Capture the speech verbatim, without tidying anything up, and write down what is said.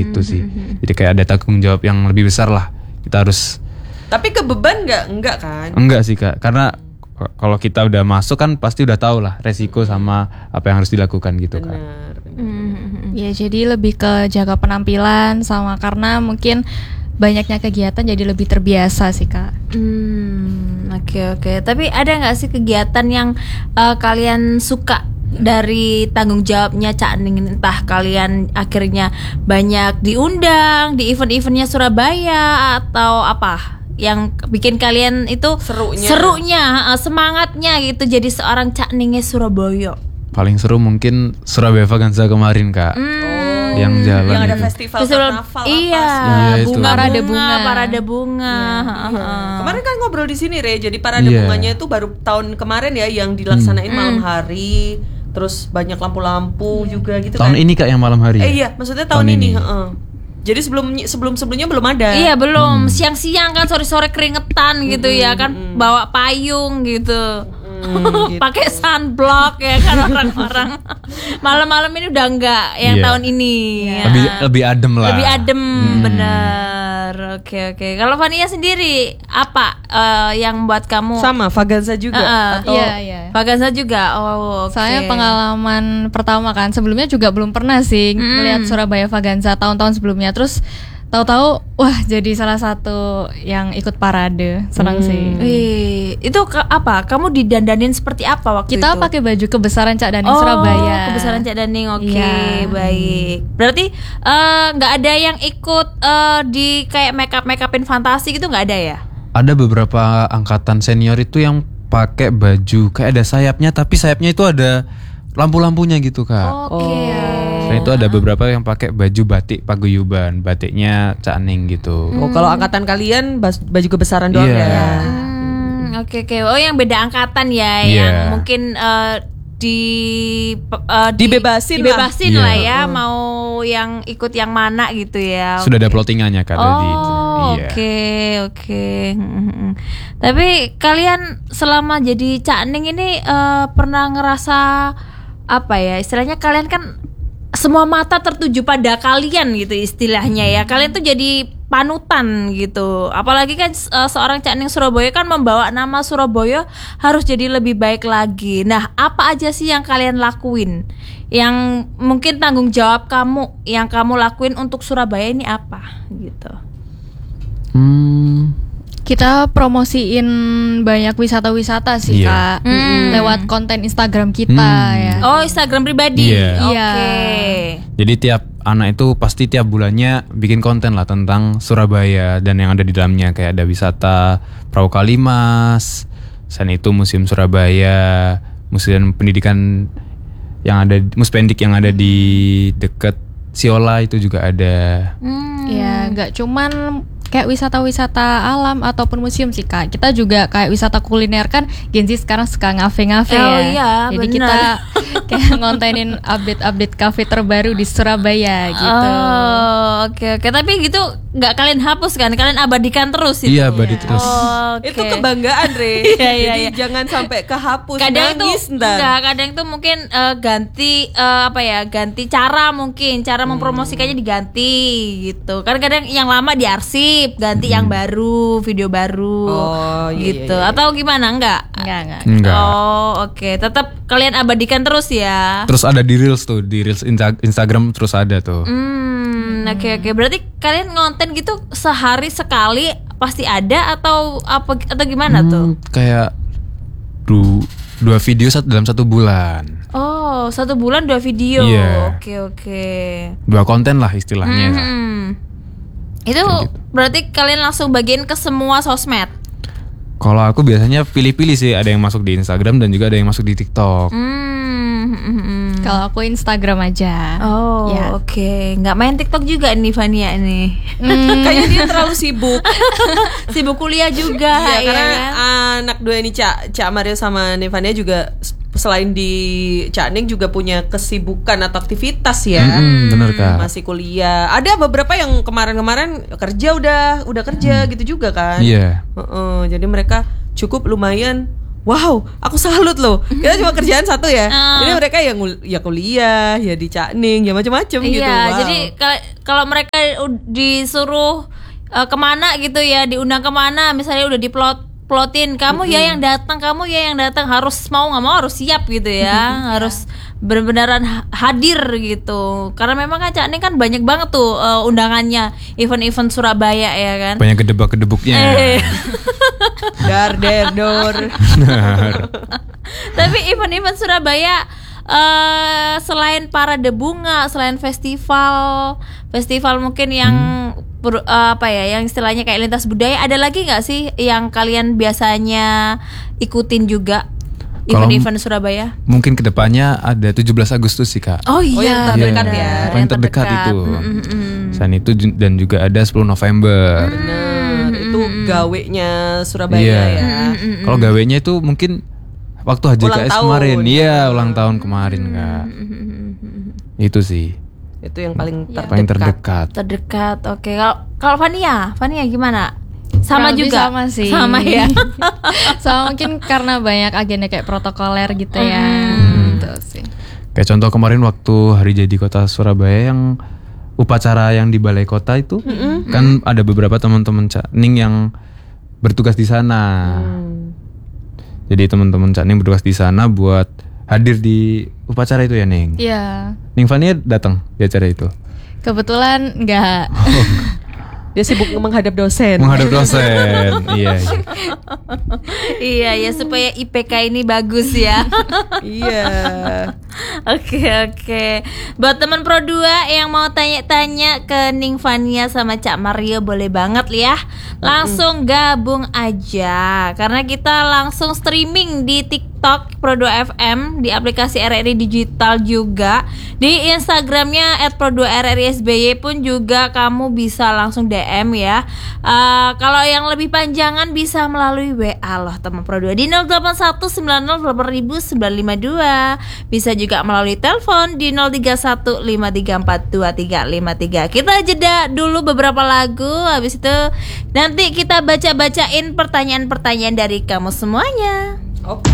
gitu sih. Jadi kayak ada tanggung jawab yang lebih besar lah. Kita harus. Tapi kebeban nggak? Enggak kan? Enggak sih Kak, karena kalau kita udah masuk kan pasti udah tahu lah resiko sama apa yang harus dilakukan gitu Kak. Benar. Hmm, ya jadi lebih ke jaga penampilan sama karena mungkin banyaknya kegiatan jadi lebih terbiasa sih Kak. Hmm, oke oke. Tapi ada nggak sih kegiatan yang uh, kalian suka dari tanggung jawabnya Cak Ning? Entah kalian akhirnya banyak diundang di event-eventnya Surabaya atau apa yang bikin kalian itu Serunya. serunya uh, semangatnya gitu jadi seorang Cak Ningnya Surabaya. Paling seru mungkin Surabaya Vaganza kemarin Kak. Hmm. Yang jalan Yang ada itu. festival Festival- karnaval iya, apa sih? Iya, itu. bunga Parade bunga, bunga. parade bunga. Iya. Kemarin kan ngobrol di sini Re, jadi parade Iya. bunganya itu baru tahun kemarin ya yang dilaksanain malam hari, terus banyak lampu-lampu juga gitu Tahun kan. ini Kak yang malam hari. Eh iya, maksudnya tahun, Tahun ini. ini. heeh. Jadi sebelum sebelum sebelumnya belum ada. Iya belum siang-siang kan sore-sore keringetan gitu ya kan bawa payung gitu. Hmm, gitu. Pakai sunblock ya kan orang-orang. Malam-malam ini udah enggak yang Iya. tahun ini. ya. Lebih lebih adem lah. Lebih adem bener. Oke oke. Kalau Fania sendiri apa eh, yang buat kamu? Sama Vaganza juga Heeh, atau Iya, iya. Vaganza juga. Oh, oke. Saya pengalaman pertama kan, sebelumnya juga belum pernah sih melihat Surabaya Vaganza tahun-tahun sebelumnya. Terus tahu-tahu wah jadi salah satu yang ikut parade, senang sih. Wih, itu ke- apa? Kamu didandanin seperti apa waktu Kita itu? pakai baju kebesaran Cak Daning Oh, Surabaya. kebesaran Cak Daning. Oke, Iya. baik. Berarti eh, nggak ada yang ikut eh, di kayak makeup makeupin fantasi gitu nggak ada ya? Ada beberapa angkatan senior itu yang pakai baju kayak ada sayapnya tapi sayapnya itu ada lampu-lampunya gitu Kak. Oke. Dan itu ada beberapa yang pakai baju batik paguyuban, batiknya Cak Ning gitu. Oh, kalau angkatan kalian bas- baju kebesaran doang Iya. ya. Hmm, oke oke. Oh, yang beda angkatan ya, Iya. yang mungkin eh, di eh, di- Dibebasin lah. dibebasin Iya. lah ya, mau yang ikut yang mana gitu ya. Sudah ada plottingannya Kak tadi itu. Oh, Iya. oke oke. Hmm. Tapi kalian selama jadi Cak Ning ini eh, pernah ngerasa apa ya? Istilahnya kalian kan semua mata tertuju pada kalian gitu istilahnya ya. Kalian tuh jadi panutan gitu. Apalagi kan eh, seorang Cak Ning Surabaya kan membawa nama Surabaya harus jadi lebih baik lagi. Nah, apa aja sih yang kalian lakuin? Yang mungkin tanggung jawab kamu yang kamu lakuin untuk Surabaya ini apa gitu? Hmm. Kita promosiin banyak wisata-wisata sih Iya. Kak, lewat konten Instagram kita Hmm. ya. Oh, Instagram pribadi. Iya. Oke. Iya. Jadi tiap anak itu pasti tiap bulannya bikin konten lah tentang Surabaya dan yang ada di dalamnya kayak ada wisata Perahu Kalimas, selain itu Museum Surabaya, Museum Pendidikan yang ada Muspendik yang ada di deket Siola itu juga ada. Hmm. Ya, nggak cuman kayak wisata-wisata alam ataupun museum sih Kak. Kita juga kayak wisata kuliner kan Gen Z sekarang suka ngafe-ngafe Oh, ya. iya, Jadi benar. kita kayak ngontenin update-update kafe terbaru di Surabaya gitu. Oh, oke oke. Tapi gitu nggak kalian hapus kan? Kalian abadikan terus itu. Iya, abadi terus. Oh, Itu kebanggaan Re. Iya, iya, Jadi iya. jangan sampai kehapus, Kadang nangis itu ntar. enggak, kadang itu mungkin eh, ganti eh, apa ya? Ganti cara mungkin, cara Hmm. mempromosikannya diganti gitu. Kan kadang yang lama diarsip, ganti yang baru, video baru. Hmm. Oh, iya, gitu. iya, iya. Atau gimana? Enggak. Enggak, enggak. Enggak. Oh, oke. Tetap kalian abadikan terus ya. Terus ada di Reels tuh, di Reels Insta- Instagram terus ada tuh. Hmm, oke oke. Berarti kalian ngonten gitu sehari sekali pasti ada atau apa atau gimana tuh? Hmm, kayak du- dua video satu dalam satu bulan. Oh, satu bulan dua video. Iya. Oke oke. Dua konten lah istilahnya. Hmm. Itu Kayak gitu. berarti kalian langsung bagiin ke semua sosmed. Kalau aku biasanya pilih-pilih sih, ada yang masuk di Instagram dan juga ada yang masuk di TikTok. Hmm. hmm, hmm. Kalau aku Instagram aja. Oh, Ya. oke. Nggak main TikTok juga nih Fania nih. Kayaknya dia terlalu sibuk. Sibuk kuliah juga. Iya, ya karena kan? anak dua ini Cak Cak Mario sama Nevania juga s- selain di Cak Ning juga punya kesibukan atau aktivitas ya. Mm-mm, bener Kak. Masih kuliah. Ada beberapa yang kemarin-kemarin kerja udah udah kerja gitu juga kan. Iya. Heeh, jadi mereka cukup lumayan wow, aku salut loh. Kita cuma kerjaan satu ya. Ah. Ini mereka yang ngul- ya kuliah, ya di Cakning, ya macam-macam gitu. Iya, Wow. jadi kal- kalau mereka u- disuruh uh, kemana gitu ya, diundang kemana, misalnya udah diplot plotin, kamu ya yang datang, kamu ya yang datang, harus mau nggak mau harus siap gitu ya, harus benar-benaran ha- hadir gitu. Karena memang kan Cakning kan banyak banget tuh uh, undangannya, event-event Surabaya ya kan. Banyak gedebak-gedebuknya. Eh. dar der dor. Tapi event-event Surabaya eh selain parade bunga, selain festival, festival mungkin yang per- eh, apa ya, yang istilahnya kayak lintas budaya, ada lagi nggak sih yang kalian biasanya ikutin juga Kalau- event-event Surabaya? Mungkin kedepannya ada tujuh belas Agustus sih kak. Oh iya, Oh, yang terdekat Iya, ya. paling Yang terdekat terdekat. itu. Mm, mm, mm. Selain itu ju- dan juga ada sepuluh November. Bener, itu gawenya Surabaya Iya. ya. Kalau gawenya itu mungkin waktu H J K S Ulang tahun. kemarin. Iya, ulang tahun kemarin kak. Itu sih Itu yang paling terdekat. paling terdekat. Terdekat. Oke, kalau kalau Fania, Fania gimana? Sama Kurang lebih juga. sama sih. Sama ya. Sama mungkin karena banyak agenda kayak protokoler gitu ya. Gitu sih. Kayak contoh kemarin waktu hari jadi kota Surabaya yang upacara yang di Balai Kota itu kan ada beberapa teman-teman Cakning yang bertugas di sana. Jadi teman-teman Cakning bertugas di sana buat hadir di upacara itu ya, Ning. Iya. Ning Fania datang di acara itu. Kebetulan enggak. Dia sibuk menghadap dosen. Menghadap dosen. Iya, iya. Iya ya, supaya I P K ini bagus ya. Iya. Oke oke. Buat teman Pro dua yang mau tanya-tanya ke Ning Fania sama Cak Mario, boleh banget ya. Langsung gabung aja, karena kita langsung streaming di TikTok Pro dua F M, di aplikasi R R I Digital juga, di Instagramnya et pro dua R R I S B Y pun juga kamu bisa langsung D M ya. Uh, kalau yang lebih panjangan bisa melalui W A loh teman Pro dua di nol delapan satu sembilan nol delapan ribu sembilan lima dua. Bisa juga melalui telepon di nol tiga satu lima tiga empat dua tiga lima tiga. Kita jeda dulu beberapa lagu, habis itu nanti kita baca-bacain pertanyaan-pertanyaan dari kamu semuanya. Oke.